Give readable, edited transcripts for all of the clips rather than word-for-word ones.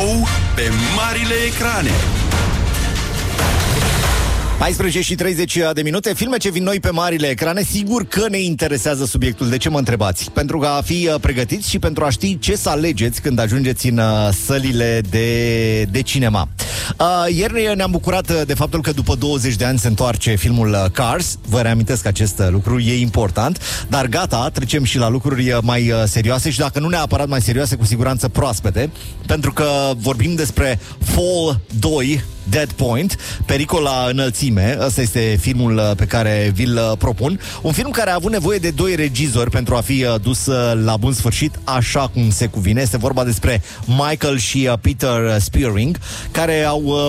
nou pe marile ecrane. 14:30 filme ce vin noi pe marile ecrane. Sigur că ne interesează subiectul. De ce mă întrebați? Pentru a fi pregătiți și pentru a ști ce să alegeți când ajungeți în sălile de cinema. Ieri ne-am bucurat de faptul că după 20 de ani se întoarce filmul Cars. Vă reamintesc acest lucru, e important. Dar gata, trecem și la lucruri mai serioase și dacă nu neapărat mai serioase, cu siguranță proaspete. Pentru că vorbim despre Fall 2, Dead Point, Pericol la înălțime. Ăsta este filmul pe care vi-l propun. Un film care a avut nevoie de 2 regizori pentru a fi dus la bun sfârșit așa cum se cuvine. Este vorba despre Michael și Peter Spearing, care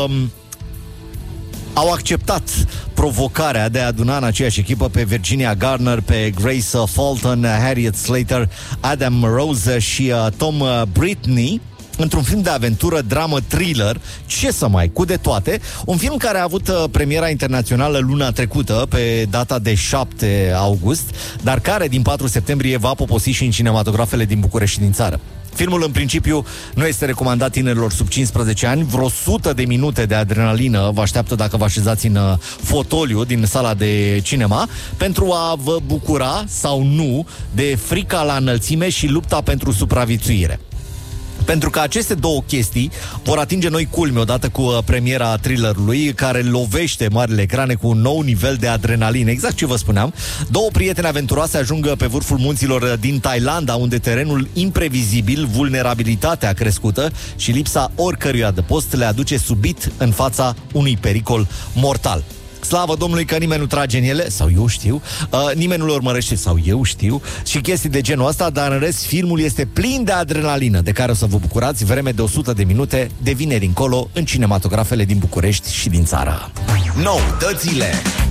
au acceptat provocarea de a aduna în aceeași echipă pe Virginia Garner, pe Grace Fulton, Harriet Slater, Adam Rose și Tom Britney, într-un film de aventură, dramă, thriller, ce să mai, cu de toate. Un film care a avut premiera internațională luna trecută, pe data de 7 august, dar care din 4 septembrie va poposi și în cinematografele din București și din țară. Filmul, în principiu, nu este recomandat tinerilor sub 15 ani. Vreo 100 de minute de adrenalină vă așteaptă dacă vă așezați în fotoliu din sala de cinema, pentru a vă bucura sau nu de frica la înălțime și lupta pentru supraviețuire. Pentru că aceste două chestii vor atinge noi culmi odată cu premiera thrillerului, care lovește marile ecrane cu un nou nivel de adrenalină. Exact ce vă spuneam. Două prieteni aventuroase ajung pe vârful munților din Thailanda, unde terenul imprevizibil, vulnerabilitatea crescută și lipsa oricărui adăpost le aduce subit în fața unui pericol mortal. Slavă Domnului că nimeni nu trage în ele, sau eu știu, nimeni nu le urmărește, sau eu știu, și chestii de genul ăsta, dar în rest filmul este plin de adrenalină, de care o să vă bucurați vreme de 100 de minute, de vineri încolo, în cinematografele din București și din țară. Noutățile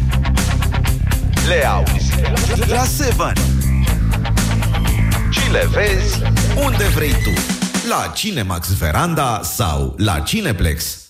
le auzi la 7 și le vezi unde vrei tu, la Cinemax Veranda sau la Cineplex.